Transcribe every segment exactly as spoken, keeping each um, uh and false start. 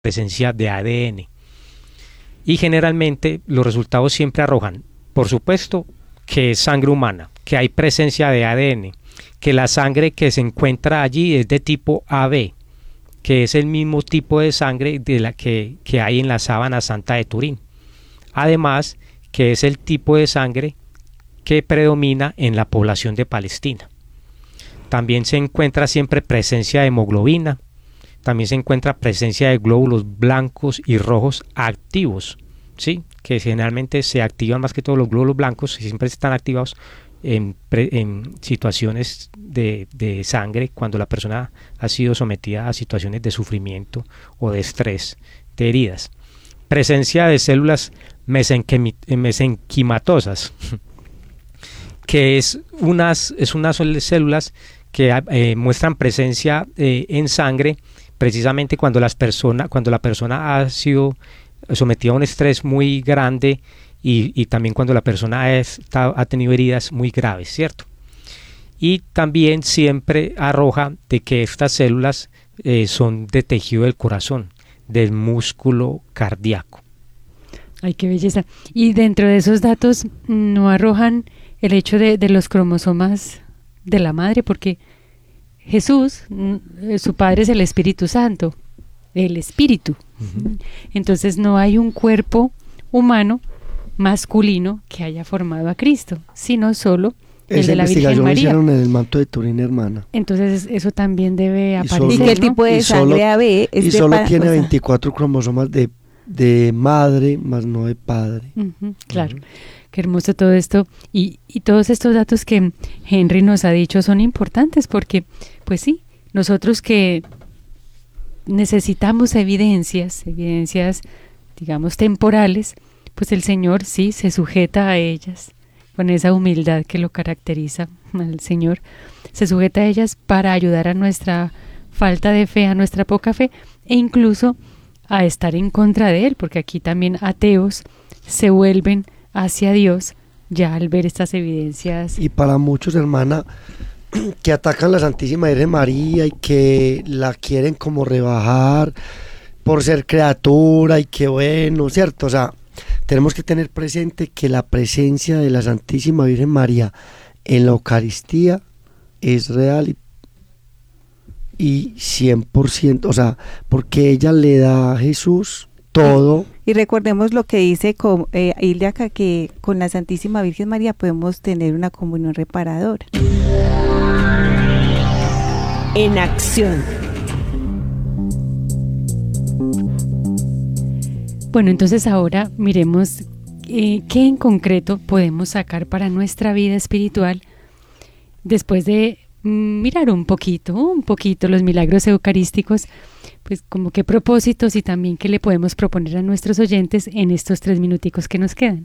presencia de A D N. Y generalmente los resultados siempre arrojan, por supuesto, que es sangre humana, que hay presencia de A D N, que la sangre que se encuentra allí es de tipo A B, que es el mismo tipo de sangre de la que, que hay en la sábana santa de Turín. Además, que es el tipo de sangre que predomina en la población de Palestina. También se encuentra siempre presencia de hemoglobina, también se encuentra presencia de glóbulos blancos y rojos activos, ¿sí? Que generalmente se activan más que todos los glóbulos blancos, siempre están activados en, pre, en situaciones de, de sangre cuando la persona ha sido sometida a situaciones de sufrimiento o de estrés, de heridas. Presencia de células mesenquimatosas, que es unas, es unas células que eh, muestran presencia eh, en sangre precisamente cuando, las persona, cuando la persona ha sido sometida a un estrés muy grande y, y también cuando la persona está, ha tenido heridas muy graves, ¿cierto? Y también siempre arroja de que estas células eh, son de tejido del corazón, del músculo cardíaco. Ay, qué belleza. Y dentro de esos datos no arrojan el hecho de, de los cromosomas de la madre, porque Jesús, su padre es el Espíritu Santo, el Espíritu. Uh-huh. Entonces no hay un cuerpo humano masculino que haya formado a Cristo, sino solo el Esa de la Virgen María. Hicieron en el manto de Turín, hermana. Entonces eso también debe aparecer, y que el ¿no? tipo de y sangre solo, A B es y de solo pa- tiene o sea, veinticuatro cromosomas de, de madre, más no de padre. Uh-huh, claro. Uh-huh. Qué hermoso todo esto, y, y todos estos datos que Henry nos ha dicho son importantes porque, pues sí, nosotros que necesitamos evidencias, evidencias, digamos, temporales, pues el Señor sí se sujeta a ellas, con esa humildad que lo caracteriza al Señor, se sujeta a ellas para ayudar a nuestra falta de fe, a nuestra poca fe, e incluso a estar en contra de Él, porque aquí también ateos se vuelven hacia Dios ya al ver estas evidencias. Y para muchos, hermana, que atacan la Santísima Virgen María y que la quieren como rebajar por ser criatura y que bueno, ¿cierto? O sea, tenemos que tener presente que la presencia de la Santísima Virgen María en la Eucaristía es real y, y cien por ciento, o sea, porque ella le da a Jesús todo. Y recordemos lo que dice con, eh, Hilde acá, que con la Santísima Virgen María podemos tener una comunión reparadora. En acción. Bueno, entonces ahora miremos eh, qué en concreto podemos sacar para nuestra vida espiritual después de mm, mirar un poquito, un poquito los milagros eucarísticos, pues como qué propósitos y también qué le podemos proponer a nuestros oyentes en estos tres minuticos que nos quedan.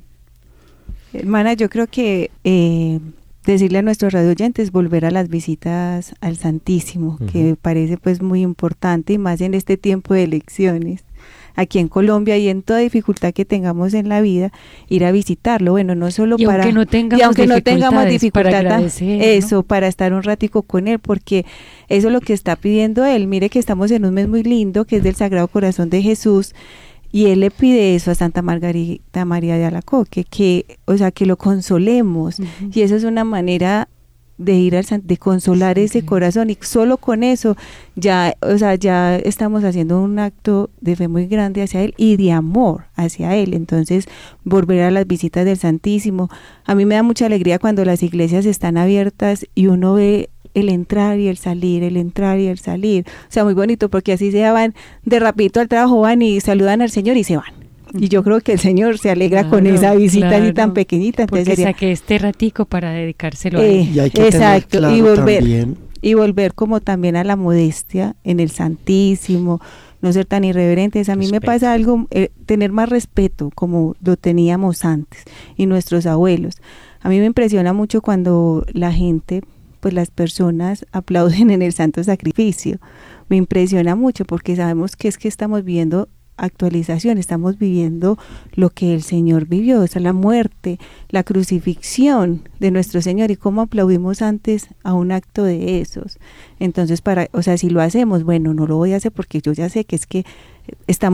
Hermana, yo creo que eh, decirle a nuestros radio oyentes volver a las visitas al Santísimo, uh-huh. que me parece pues muy importante y más en este tiempo de elecciones. Aquí en Colombia y en toda dificultad que tengamos en la vida, ir a visitarlo, bueno, no solo y para... Aunque no tengamos y aunque no tengamos dificultad, para agradecer, eso, ¿no? Para estar un ratico con él, porque eso es lo que está pidiendo él. Mire que estamos en un mes muy lindo, que es del Sagrado Corazón de Jesús, y él le pide eso a Santa Margarita María de Alacoque, que, o sea, que lo consolemos, uh-huh. y eso es una manera de ir al de consolar sí, ese sí. corazón, y solo con eso ya, o sea, ya estamos haciendo un acto de fe muy grande hacia él y de amor hacia él. Entonces, volver a las visitas del Santísimo, a mí me da mucha alegría cuando las iglesias están abiertas y uno ve el entrar y el salir, el entrar y el salir, o sea, muy bonito, porque así se van de rapidito al trabajo, van y saludan al Señor y se van. Y yo creo que el Señor se alegra claro, con esa visita claro, así tan pequeñita. Entonces porque sería, saqué este ratico para dedicárselo eh, a él. Y hay que exacto, tener claro y volver también. y volver como también a la modestia en el Santísimo, no ser tan irreverentes. A mí respeto. Me pasa algo, eh, tener más respeto como lo teníamos antes y nuestros abuelos. A mí me impresiona mucho cuando la gente, pues las personas aplauden en el Santo Sacrificio. Me impresiona mucho porque sabemos que es que estamos viviendo actualización, estamos viviendo lo que el Señor vivió, o sea, la muerte, la crucifixión de nuestro Señor, y cómo aplaudimos antes a un acto de esos. Entonces, para, o sea, si lo hacemos, bueno, no lo voy a hacer porque yo ya sé que es que estamos